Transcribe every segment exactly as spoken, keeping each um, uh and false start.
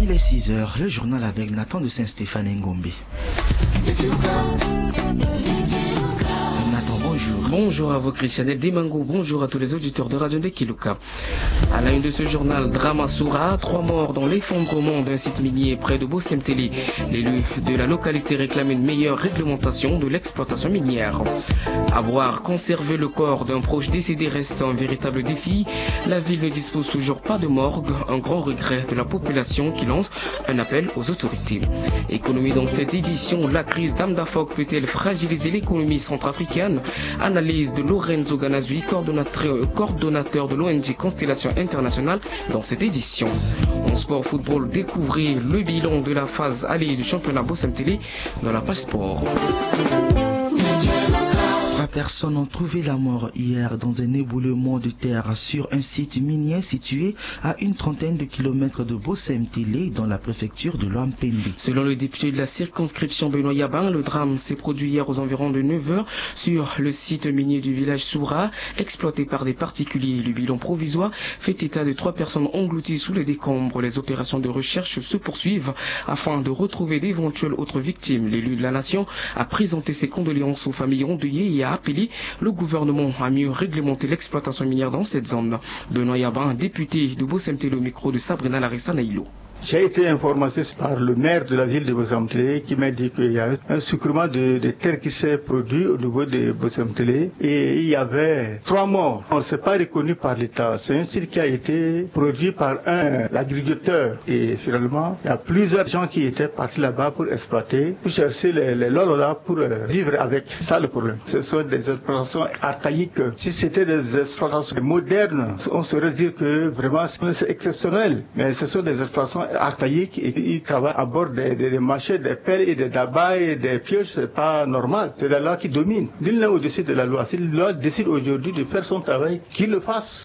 Il est six heures, le journal avec Nathan de Saint-Stéphane Ngombe. Nathan, bonjour. Bonjour à vous, Christianel Dimango. Bonjour à tous les auditeurs de Radio Ndekiluka. À la une de ce journal, drame à Soura, trois morts dans l'effondrement d'un site minier près de Bosemteli. L'élu de la localité réclame une meilleure réglementation de l'exploitation minière. À boire, conserver le corps d'un proche décédé reste un véritable défi. La ville ne dispose toujours pas de morgue, un grand regret de la population qui lance un appel aux autorités. Économie dans cette édition, la crise d'Amdafok peut-elle fragiliser l'économie centrafricaine? Analyse de Lorenzo Ganazui, coordonnateur, coordonnateur de l'O N G Constellation Internationale dans cette édition. En sport football, découvrez le bilan de la phase allée du championnat Bosemteli dans la page sport. Trois personnes ont trouvé la mort hier dans un éboulement de terre sur un site minier situé à une trentaine de kilomètres de Bosemteli dans la préfecture de Loampende. Selon le député de la circonscription Benoît Yabin, le drame s'est produit hier aux environs de neuf heures sur le site minier du village Soura, exploité par des particuliers. Le bilan provisoire fait état de trois personnes englouties sous les décombres. Les opérations de recherche se poursuivent afin de retrouver d'éventuelles autres victimes. L'élu de la nation a présenté ses condoléances aux familles endeuillées et a appelé le gouvernement à mieux réglementer l'exploitation minière dans cette zone. Benoît Yabin, député de Bosemteli au micro de Sabrina Larissa Naïlo. J'ai été informé par le maire de la ville de Bosemteli qui m'a dit qu'il y a un sucrement de, de terre qui s'est produit au niveau de Bosemteli et il y avait trois morts. On ne s'est pas reconnu par l'État. C'est un site qui a été produit par un agriculteur et finalement il y a plusieurs gens qui étaient partis là-bas pour exploiter, pour chercher les, les lolos là pour euh, vivre avec. Ça le problème. Ce sont des exploitations archaïques. Si c'était des exploitations modernes, on saurait dire que vraiment c'est exceptionnel. Mais ce sont des exploitations archaïques et ils travaillent à bord des, des, des machets, des pelles et des dabas et des pioches, c'est pas normal. C'est la loi qui domine. Nul n'est au-dessus de la loi. Si la loi décide aujourd'hui de faire son travail, qu'il le fasse.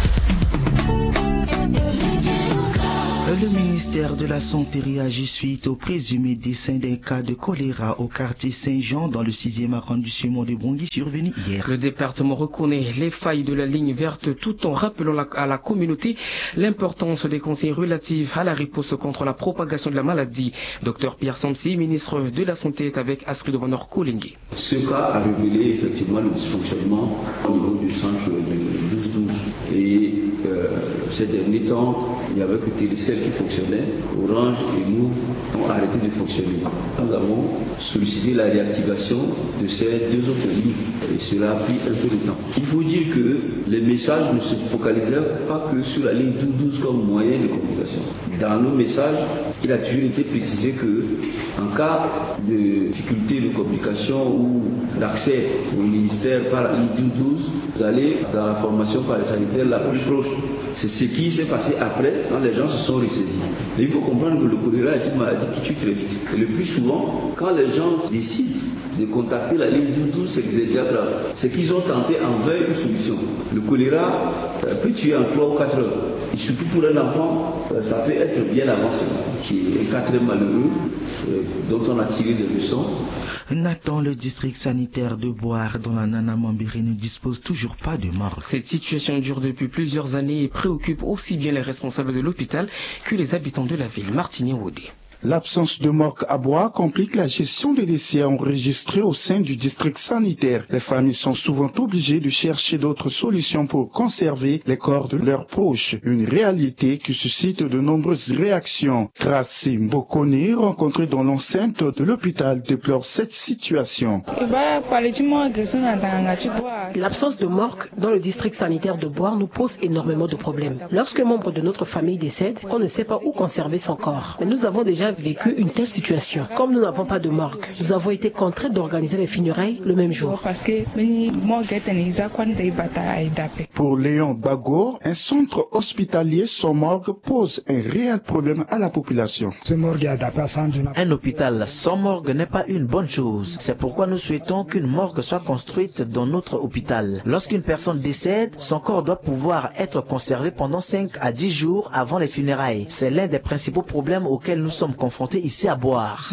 Le ministère de la Santé réagit suite au présumé dessin d'un cas de choléra au quartier Saint-Jean dans le sixième arrondissement de Bangui survenu hier. Le département reconnaît les failles de la ligne verte tout en rappelant la, à la communauté l'importance des conseils relatifs à la riposte contre la propagation de la maladie. Docteur Pierre Samsi, ministre de la Santé, est avec Astrid Vanor Kolingi. Ce cas a révélé effectivement le dysfonctionnement au niveau du centre de douze douze. Et euh, ces derniers temps, il n'y avait que Télécel qui fonctionnait. Orange et Move ont arrêté de fonctionner. Nous avons sollicité la réactivation de ces deux autres lignes et cela a pris un peu de temps. Il faut dire que les messages ne se focalisaient pas que sur la ligne douze douze comme moyen de communication. Dans nos messages, il a toujours été précisé que en cas de difficulté de communication ou d'accès au ministère par la ligne douze douze, vous allez dans la formation par les sanitaires la plus proche. C'est ce qui s'est passé après quand les gens se sont ressaisis. Mais il faut comprendre que le choléra est une maladie qui tue très vite. Et le plus souvent, quand les gens décident de contacter la ligne douze douze, c'est que c'est déjà grave. C'est qu'ils ont tenté en vain une solution. Le choléra peut tuer en trois ou quatre heures. Et surtout pour un enfant, ça peut être bien avancé, qui est un cas très malheureux, euh, dont on a tiré des leçons. Nathan, le district sanitaire de Boire dans la Nana Mambéré ne dispose toujours pas de morgue. Cette situation dure depuis plusieurs années et préoccupe aussi bien les responsables de l'hôpital que les habitants de la ville. Martinier Wodé. L'absence de morgue à Bois complique la gestion des décès enregistrés au sein du district sanitaire. Les familles sont souvent obligées de chercher d'autres solutions pour conserver les corps de leurs proches. Une réalité qui suscite de nombreuses réactions. Tracy Mbokone, rencontrée dans l'enceinte de l'hôpital, déplore cette situation. L'absence de morgue dans le district sanitaire de Bois nous pose énormément de problèmes. Lorsqu'un membre de notre famille décède, on ne sait pas où conserver son corps. Mais nous avons déjà vécu une telle situation. Comme nous n'avons pas de morgue, nous avons été contraints d'organiser les funérailles le même jour. Pour Léon Bago, un centre hospitalier sans morgue pose un réel problème à la population. Un hôpital sans morgue n'est pas une bonne chose. C'est pourquoi nous souhaitons qu'une morgue soit construite dans notre hôpital. l'hôpital. Lorsqu'une personne décède, son corps doit pouvoir être conservé pendant cinq à dix jours avant les funérailles. C'est l'un des principaux problèmes auxquels nous sommes confrontés ici à Boar.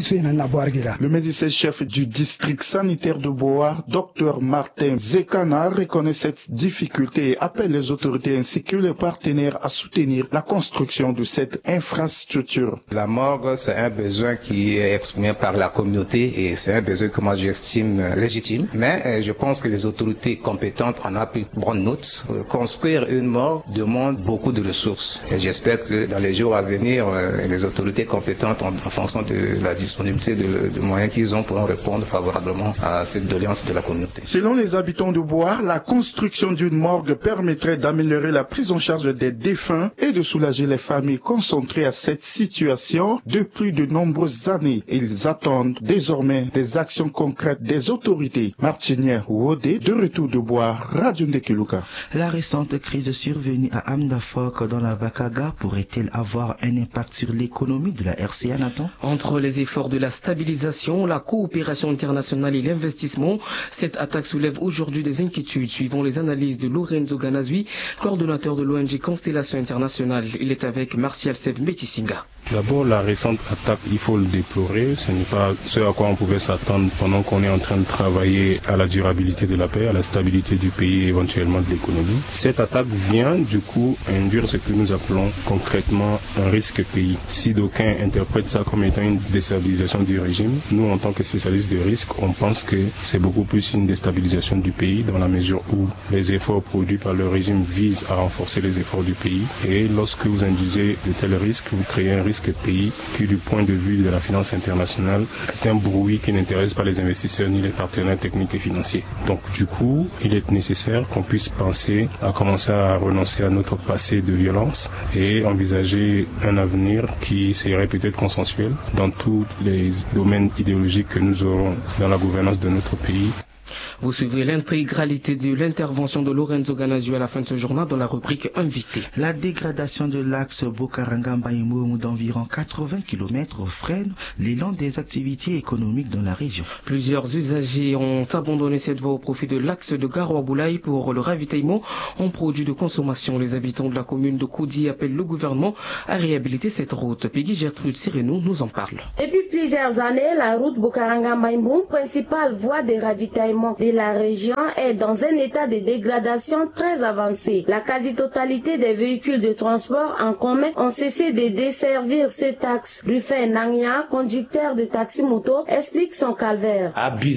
Le médecin-chef du district sanitaire de Boar, docteur Martin Zekana, reconnaît cette difficulté et appelle les autorités ainsi que les partenaires à soutenir la construction de cette infrastructure. La morgue, c'est un besoin qui est exprimé par la communauté et c'est un besoin que moi j'estime légitime. Mais euh, je pense que les autorités compétentes en ont pris bonne note. Construire une morgue demande beaucoup de ressources. Et j'espère que dans les jours à venir, euh, les autorités compétentes, en, en fonction de la disponibilité de, de moyens qu'ils ont, pourront répondre favorablement à cette doléance de la communauté. Selon les habitants de Boar, la construction d'une morgue permettrait d'améliorer la prise en charge des défunts et de soulager les familles concentrées à cette situation depuis de nombreuses années. Ils attendent désormais des actions concrètes des autorités. Martinière Wodé, de retour de Boar, Radio Ndekiluka. La récente crise survenue à Amdafok dans la Vakaga pourrait-elle avoir un impact sur l'économie de la R C A, Nathan? Entre les efforts de la stabilisation, la coopération internationale et l'investissement, cette attaque soulève aujourd'hui des inquiétudes suivant les analyses de Lorenzo Ganazui, coordonnateur de l'O N G Constellation Internationale. Il est avec Martial Sev Metisinga. D'abord, la récente attaque, il faut le déplorer. Ce n'est pas ce à quoi on pouvait s'attendre pendant qu'on est en train de travailler à la durabilité de la paix, à la stabilité du pays et éventuellement de l'économie. Cette attaque vient, du coup, induire ce que nous appelons concrètement un risque pays. Si d'aucuns interprètent ça comme étant une déstabilisation du régime, nous, en tant que spécialistes de risque, on pense que c'est beaucoup plus une déstabilisation du pays dans la mesure où les efforts produits par le régime visent à renforcer les efforts du pays. Et lorsque vous induisez de tels risques, vous créez un risque pays qui, du point de vue de la finance internationale, est un bruit qui n'intéresse pas les investisseurs ni les partenaires techniques et financiers. Donc, du coup, il est nécessaire qu'on puisse penser à commencer à renoncer à notre passé de violence et envisager un avenir qui serait peut-être consensuel dans tous les domaines idéologiques que nous aurons dans la gouvernance de notre pays. Vous suivrez l'intégralité de l'intervention de Lorenzo Ganazio à la fin de ce journal dans la rubrique Invité. La dégradation de l'axe Bokaranga-Mbaïmoum d'environ quatre-vingts kilomètres freine l'élan des activités économiques dans la région. Plusieurs usagers ont abandonné cette voie au profit de l'axe de Garoua-Boulaye pour le ravitaillement en produits de consommation. Les habitants de la commune de Koudi appellent le gouvernement à réhabiliter cette route. Peggy Gertrude Sirenou nous en parle. Depuis plusieurs années, la route Bokaranga-Mbaïmoum, principale voie de ravitaillement de la région, est dans un état de dégradation très avancé. La quasi-totalité des véhicules de transport en commun ont cessé de desservir cet axe. Rufin Nangya, conducteur de taxi-moto, explique son calvaire.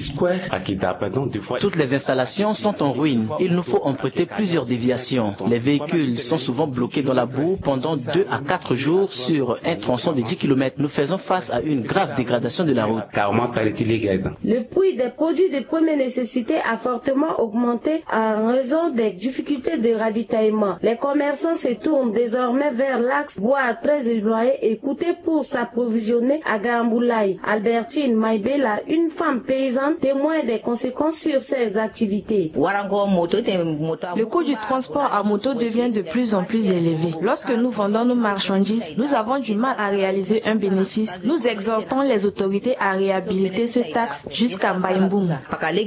Toutes les installations sont en ruine. Il nous faut emprunter plusieurs déviations. Les véhicules sont souvent bloqués dans la boue pendant deux à quatre jours sur un tronçon de dix kilomètres. Nous faisons face à une grave dégradation de la route. Le prix des produits de première nécessité a fortement augmenté en raison des difficultés de ravitaillement. Les commerçants se tournent désormais vers l'axe bois très éloigné et coûté pour s'approvisionner à Garamboulaye. Albertine Maïbela, une femme paysanne, témoin des conséquences sur ses activités. Le coût du transport à moto devient de plus en plus élevé. Lorsque nous vendons nos marchandises, nous avons du mal à réaliser un bénéfice. Nous exhortons les autorités à réhabiliter ce taxe jusqu'à Mbaïmboum.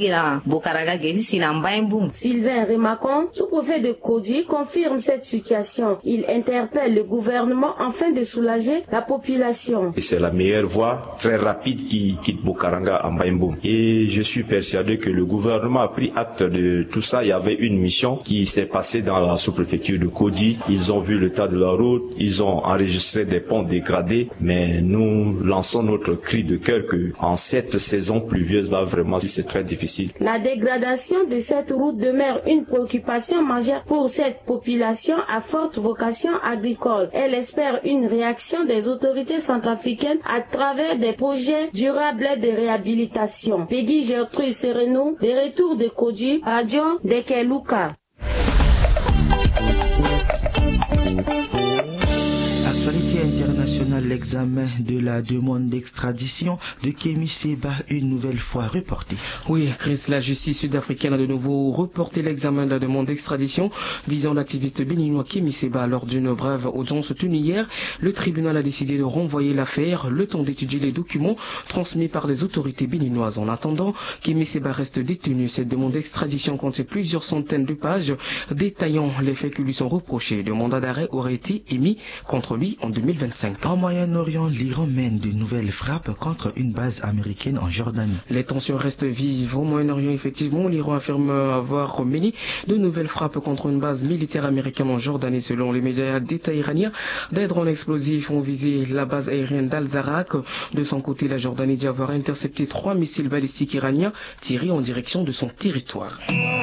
Sylvain Remakon, sous-préfet de Kodi, confirme cette situation. Il interpelle le gouvernement afin de soulager la population. C'est la meilleure voie très rapide qui quitte Bokaranga à Mbaïmboum. Et je suis persuadé que le gouvernement a pris acte de tout ça. Il y avait une mission qui s'est passée dans la sous-préfecture de Kodi. Ils ont vu l'état de la route, ils ont enregistré des ponts dégradés, mais nous lançons notre cri de cœur que en cette saison pluvieuse là, vraiment, c'est très difficile. La dégradation de cette route demeure une préoccupation majeure pour cette population à forte vocation agricole. Elle espère une réaction des autorités centrafricaines à travers des projets durables de réhabilitation. Peggy Gertrude Serenou, des retours de Kodi, Radio Ndekiluka. Actualité internationale. l'examen de la demande d'extradition de Kémy Séba une nouvelle fois reporté. Oui, Chris, la justice sud-africaine a de nouveau reporté l'examen de la demande d'extradition visant l'activiste béninois Kémy Séba lors d'une brève audience tenue hier. Le tribunal a décidé de renvoyer l'affaire, le temps d'étudier les documents transmis par les autorités béninoises. En attendant, Kémy Séba reste détenu. Cette demande d'extradition contient plusieurs centaines de pages détaillant les faits qui lui sont reprochés. Le mandat d'arrêt aurait été émis contre lui en deux mille vingt-cinq. En Moyen-Orient, l'Iran mène de nouvelles frappes contre une base américaine en Jordanie. Les tensions restent vives. Au Moyen-Orient, effectivement, l'Iran affirme avoir mené de nouvelles frappes contre une base militaire américaine en Jordanie. Selon les médias d'État iraniens, des drones explosifs ont visé la base aérienne d'Al-Zarak. De son côté, la Jordanie dit avoir intercepté trois missiles balistiques iraniens tirés en direction de son territoire.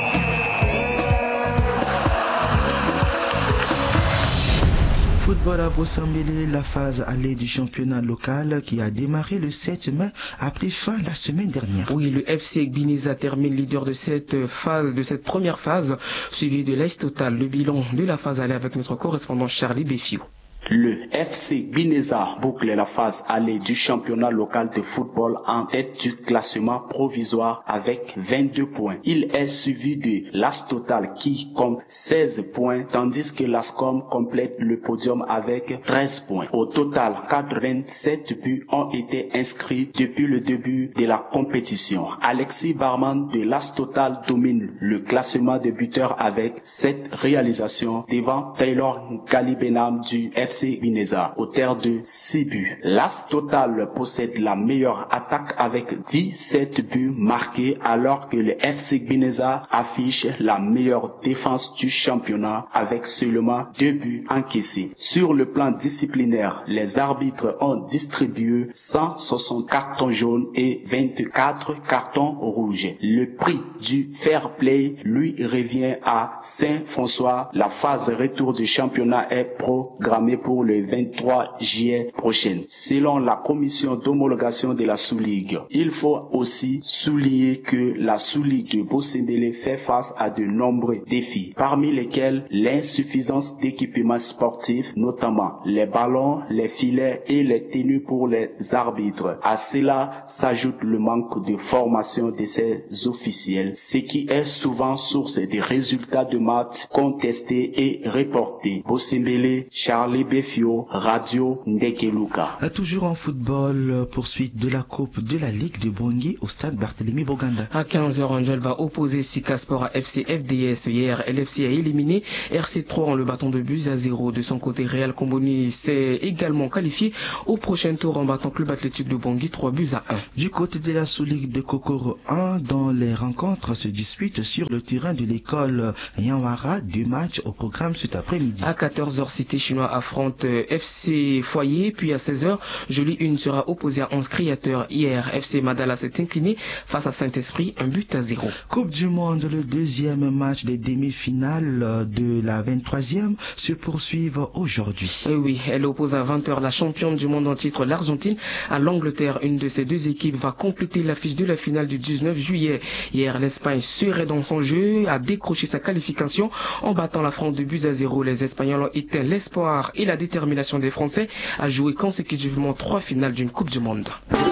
Football à Bossambélé, la phase allée du championnat local qui a démarré le sept mai a pris fin la semaine dernière. Oui, le F C Gbiniza termine leader de cette phase, de cette première phase, suivi de l'A S Total. Le bilan de la phase allée avec notre correspondant Charlie Béfiou. Le F C Gbiniza boucle la phase allée du championnat local de football en tête du classement provisoire avec vingt-deux points. Il est suivi de l'A S Total qui compte seize points, tandis que l'Ascom complète le podium avec treize points. Au total, quatre-vingt-sept buts ont été inscrits depuis le début de la compétition. Alexis Barman de l'A S Total domine le classement des buteurs avec sept réalisations devant Taylor Galibenam du F C Gbiniza, auteur de six buts. L'A S Total possède la meilleure attaque avec dix-sept buts marqués, alors que le F C Gbiniza affiche la meilleure défense du championnat avec seulement deux buts encaissés. Sur le plan disciplinaire, les arbitres ont distribué cent soixante cartons jaunes et vingt-quatre cartons rouges. Le prix du fair play lui revient à Saint-François. La phase retour du championnat est programmée pour le vingt-trois juillet prochain. Selon la commission d'homologation de la sous-ligue, il faut aussi souligner que la sous-ligue de Bossembélé fait face à de nombreux défis, parmi lesquels l'insuffisance d'équipements sportifs, notamment les ballons, les filets et les tenues pour les arbitres. À cela s'ajoute le manque de formation de ces officiels, ce qui est souvent source des résultats de matchs contestés et reportés. Bossembélé, Charlie Béfio, Radio Ndekeluka. Toujours en football, poursuite de la Coupe de la Ligue de Bangui au stade Barthélemy Boganda. À quinze heures, Angel va opposer Sika Sport à F C F D S. Hier, L F C a éliminé R C trois en le battant de buts à zéro. De son côté, Real Comboni s'est également qualifié au prochain tour en battant Club Athlétique de Bangui trois buts à un. Du côté de la sous-ligue de Kokoro un, dont les rencontres se disputent sur le terrain de l'école Yanwara, deux matchs au programme cet après-midi. À quatorze heures, Cité Chinois affronte F C Foyer, puis à seize heures, Jolie un sera opposé à onze créateurs. Hier, F C Madala s'est incliné face à Saint-Esprit, un but à zéro. Coupe du Monde, le deuxième match des demi-finales de la vingt-troisième se poursuivent aujourd'hui. Et oui, elle oppose à vingt heures la championne du monde en titre, l'Argentine, à l'Angleterre. Une de ces deux équipes va compléter l'affiche de la finale du dix-neuf juillet. Hier, l'Espagne serait dans son jeu, a décroché sa qualification en battant la France de buts à zéro. Les Espagnols ont éteint l'espoir et la détermination des Français à jouer consécutivement trois finales d'une Coupe du Monde.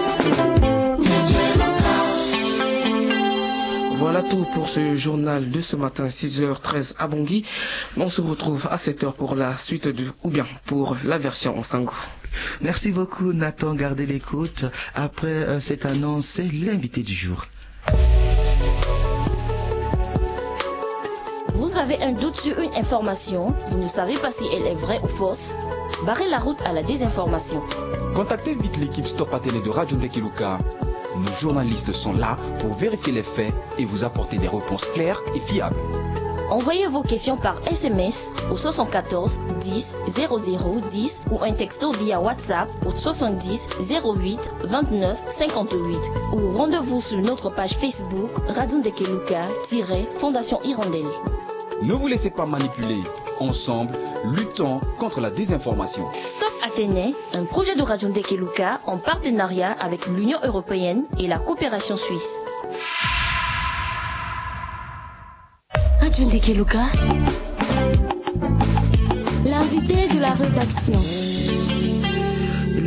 Voilà tout pour ce journal de ce matin, six heures treize à Bangui. On se retrouve à sept heures pour la suite de, ou bien pour la version en sango. Merci beaucoup Nathan, gardez l'écoute. Après euh, cette annonce, c'est l'invité du jour. Vous avez un doute sur une information, vous ne savez pas si elle est vraie ou fausse? Barrez la route à la désinformation. Contactez vite l'équipe Stop à Télé de Radio Ndekeluka. Nos journalistes sont là pour vérifier les faits et vous apporter des réponses claires et fiables. Envoyez vos questions par S M S au soixante-quatorze dix zéro zéro dix ou un texto via WhatsApp au soixante-dix zéro huit vingt-neuf cinquante-huit ou rendez-vous sur notre page Facebook Radio Ndekeluka-Fondation Hirondelle. Ne vous laissez pas manipuler. Ensemble, luttons contre la désinformation. Stop Athénée, un projet de Radio Ndekeluka en partenariat avec l'Union européenne et la coopération suisse. Radio Ndekeluka, l'invité de la rédaction.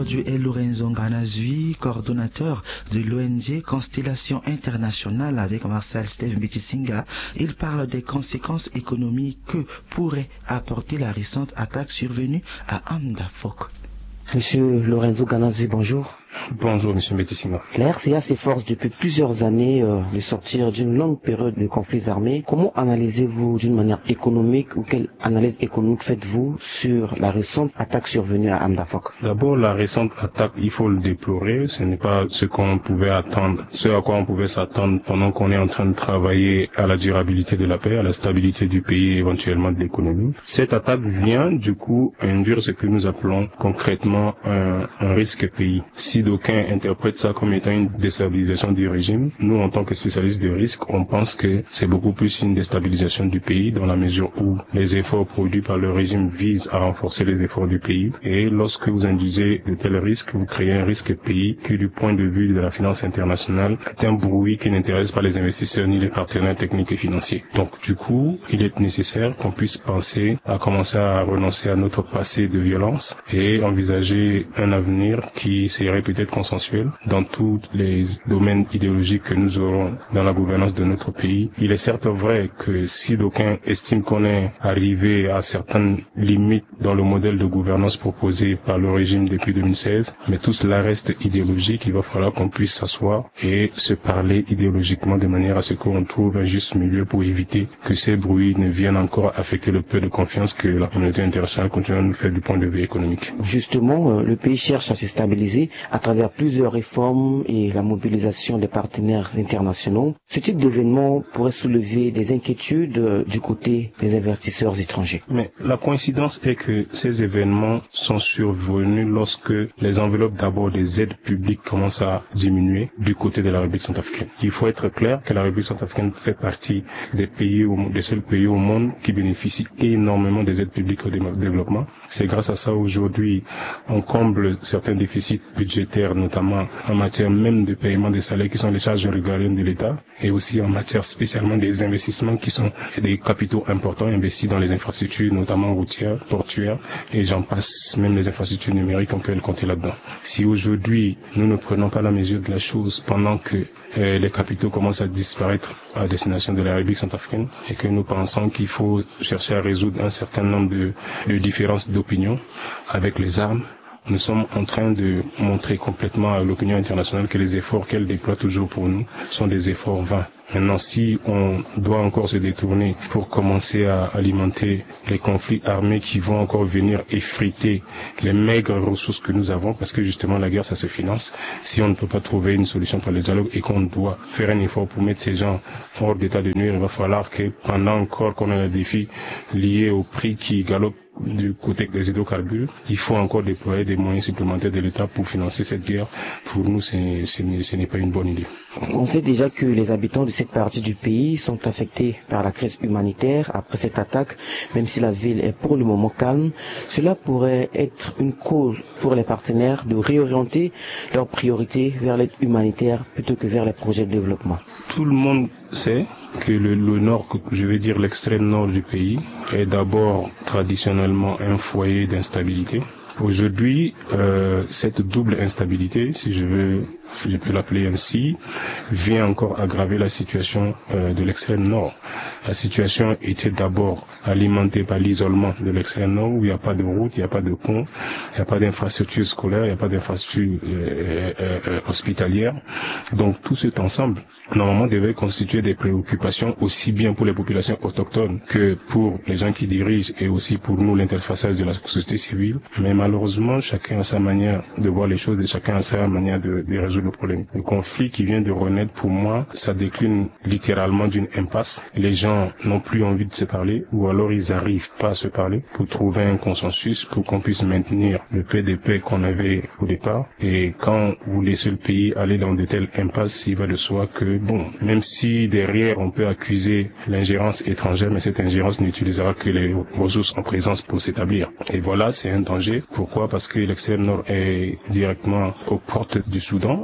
Aujourd'hui est Lorenzo Nganazui, coordonnateur de l'O N G Constellation Internationale avec Marcel Steve Mbitisinga. Il parle des conséquences économiques que pourrait apporter la récente attaque survenue à Amdafok. Monsieur Lorenzo Nganazui, bonjour. Bonjour, monsieur Mbitisinga. La R C A s'efforce depuis plusieurs années euh, de sortir d'une longue période de conflits armés. Comment analysez-vous d'une manière économique ou quelle analyse économique faites-vous sur la récente attaque survenue à Amdafok? D'abord, la récente attaque, il faut le déplorer. Ce n'est pas ce qu'on pouvait attendre, ce à quoi on pouvait s'attendre pendant qu'on est en train de travailler à la durabilité de la paix, à la stabilité du pays et éventuellement de l'économie. Cette attaque vient, du coup, induire ce que nous appelons concrètement un, un risque pays. Si d'aucuns interprètent ça comme étant une déstabilisation du régime, nous, en tant que spécialistes de risque, on pense que c'est beaucoup plus une déstabilisation du pays dans la mesure où les efforts produits par le régime visent à renforcer les efforts du pays. Et lorsque vous induisez de tels risques, vous créez un risque pays qui, du point de vue de la finance internationale, est un bruit qui n'intéresse pas les investisseurs ni les partenaires techniques et financiers. Donc, du coup, il est nécessaire qu'on puisse penser à commencer à renoncer à notre passé de violence et envisager un avenir qui serait peut-être consensuel dans tous les domaines idéologiques que nous aurons dans la gouvernance de notre pays. Il est certes vrai que si d'aucuns estiment qu'on est arrivé à certaines limites dans le modèle de gouvernance proposé par le régime depuis deux mille seize, mais tout cela reste idéologique. Il va falloir qu'on puisse s'asseoir et se parler idéologiquement de manière à ce qu'on trouve un juste milieu pour éviter que ces bruits ne viennent encore affecter le peu de confiance que la communauté internationale continue à nous faire du point de vue économique. Justement, le pays cherche à se stabiliser à travers plusieurs réformes et la mobilisation des partenaires internationaux. Ce type d'événement pourrait soulever des inquiétudes du côté des investisseurs étrangers. Mais la coïncidence est que ces événements sont survenus lorsque les enveloppes d'abord des aides publiques commencent à diminuer du côté de la République centrafricaine. Il faut être clair que la République centrafricaine fait partie des pays, des seuls pays au monde qui bénéficient énormément des aides publiques au développement. C'est grâce à ça aujourd'hui on comble certains déficits budgétaires, notamment en matière même de paiement des salaires qui sont les charges régaliennes de l'État et aussi en matière spécialement des investissements qui sont des capitaux importants investis dans les infrastructures, notamment routières, portuaires et j'en passe, même les infrastructures numériques, on peut le compter là-dedans. Si aujourd'hui nous ne prenons pas la mesure de la chose pendant que euh, les capitaux commencent à disparaître à destination de la République centrafricaine et que nous pensons qu'il faut chercher à résoudre un certain nombre de, de différences d'opinion avec les armes, nous sommes en train de montrer complètement à l'opinion internationale que les efforts qu'elle déploie toujours pour nous sont des efforts vains. Maintenant, si on doit encore se détourner pour commencer à alimenter les conflits armés qui vont encore venir effriter les maigres ressources que nous avons, parce que justement la guerre ça se finance, si on ne peut pas trouver une solution par le dialogue et qu'on doit faire un effort pour mettre ces gens hors d'état de nuire, il va falloir que pendant encore qu'on a des défis liés au prix qui galope du côté des hydrocarbures, il faut encore déployer des moyens supplémentaires de l'État pour financer cette guerre. Pour nous, c'est, c'est, ce n'est pas une bonne idée. On sait déjà que les habitants de cette partie du pays sont affectés par la crise humanitaire après cette attaque, même si la ville est pour le moment calme. Cela pourrait être une cause pour les partenaires de réorienter leurs priorités vers l'aide humanitaire plutôt que vers les projets de développement. Tout le monde sait que le, le nord, je vais dire l'extrême nord du pays, est d'abord traditionnellement un foyer d'instabilité. Aujourd'hui, euh, cette double instabilité, si je veux, je peux l'appeler ainsi, vient encore aggraver la situation euh, de l'extrême nord. La situation était d'abord alimentée par l'isolement de l'extrême nord, où il n'y a pas de route, il n'y a pas de pont, il n'y a pas d'infrastructure scolaire, il n'y a pas d'infrastructure euh, euh, euh, hospitalière. Donc tout cet ensemble, normalement, devait constituer des préoccupations aussi bien pour les populations autochtones que pour les gens qui dirigent et aussi pour nous, l'interfaçage de la société civile. Mais malheureusement, chacun a sa manière de voir les choses et chacun a sa manière de, de résoudre le problème. Le conflit qui vient de renaître, pour moi, ça décline littéralement d'une impasse. Les gens n'ont plus envie de se parler ou alors ils n'arrivent pas à se parler pour trouver un consensus pour qu'on puisse maintenir le peu de paix qu'on avait au départ. Et quand vous laissez le pays aller dans de telles impasses, il va de soi que, bon, même si derrière on peut accuser l'ingérence étrangère, mais cette ingérence n'utilisera que les ressources en présence pour s'établir. Et voilà, c'est un danger. Pourquoi? Parce que l'extrême nord est directement aux portes du Soudan,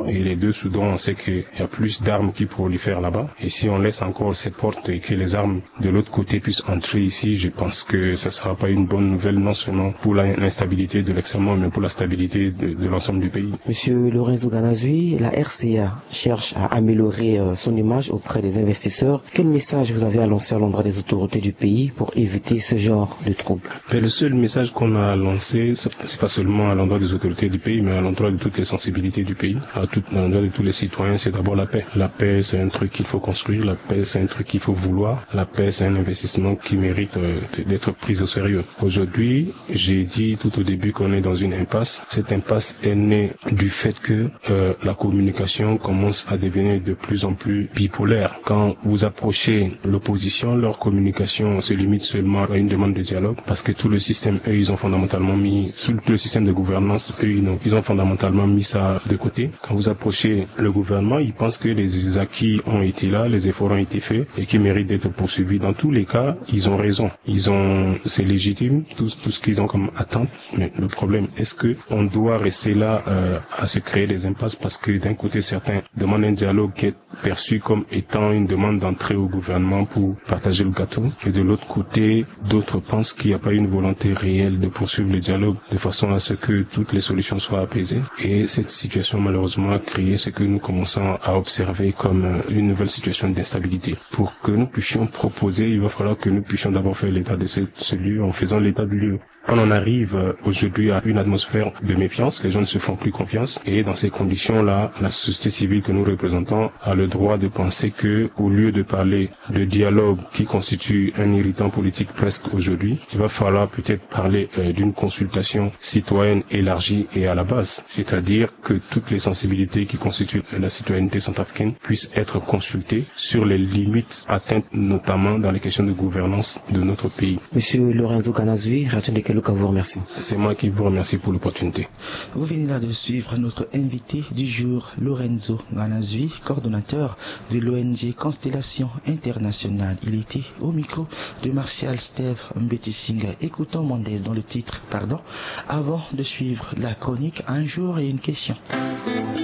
Soudans, et les deux Soudans, on sait qu'il y a plus d'armes qui prolifèrent là-bas. Et si on laisse encore cette porte et que les armes de l'autre côté puissent entrer ici, je pense que ça ne sera pas une bonne nouvelle, non seulement pour l'instabilité de l'extrême, mais pour la stabilité de, de l'ensemble du pays. Monsieur Lorenzo Ganazui, la R C A cherche à améliorer son image auprès des investisseurs. Quel message vous avez à lancer à l'endroit des autorités du pays pour éviter ce genre de troubles? Mais le seul message qu'on a lancé, c'est pas seulement à l'endroit des autorités du pays, mais à l'endroit de toutes les sensibilités du pays, à, tout, à l'endroit de tous les citoyens, c'est d'abord la paix. La paix, c'est un truc qu'il faut construire. La paix, c'est un truc qu'il faut vouloir. La paix, c'est un investissement qui mérite euh, d'être pris au sérieux. Aujourd'hui, j'ai dit tout au début qu'on est dans une impasse. Cette impasse est née du fait que euh, la communication commence à devenir de plus en plus bipolaire. Quand vous approchez l'opposition, leur communication se limite seulement à une demande de dialogue, parce que tout le système, eux, ils ont fondamentalement mis, tout le système de gouvernance, eux, ils ont, ils ont fondamentalement mis ça de côté. Quand vous approchez le gouvernement, ils pensent que les acquis ont été là, les efforts ont été faits et qu'ils méritent d'être poursuivis. Dans tous les cas, ils ont raison. Ils ont, c'est légitime, tout, tout ce qu'ils ont comme attente. Mais le problème, est-ce que on doit rester là euh, à se créer des impasses parce que d'un côté, certains demandent un dialogue qui est perçu comme étant une demande d'entrée au gouvernement pour partager le gâteau, et de l'autre côté, d'autres pensent qu'il n'y a pas une volonté réelle de poursuivre le dialogue de façon à ce que toutes les solutions soient apaisées. Et cette situation, malheureusement, a créé ce que nous commençons à observer comme une nouvelle situation d'instabilité. Pour que nous puissions proposer, il va falloir que nous puissions d'abord faire l'état de ce, ce lieu en faisant l'état du lieu. On en arrive aujourd'hui à une atmosphère de méfiance, les gens ne se font plus confiance, et dans ces conditions-là, la société civile que nous représentons a le droit de penser que, au lieu de parler de dialogue qui constitue un irritant politique presque aujourd'hui, il va falloir peut-être parler euh, d'une consultation citoyenne élargie et à la base, c'est-à-dire que toutes les sensibilités qui constituent la citoyenneté centrafricaine puissent être consultées sur les limites atteintes, notamment dans les questions de gouvernance de notre pays. Monsieur Lorenzo Ganazui, Radio de Keluka vous remercie. C'est moi qui vous remercie pour l'opportunité. Vous venez là de suivre notre invité du jour, Lorenzo Ganazui, coordonnateur de l'O N G Constellation Internationale. Il était au micro de Martial Steve Mbetisinga. Écoutons Mendez dans le titre, pardon, avant de suivre la chronique Un jour et une question.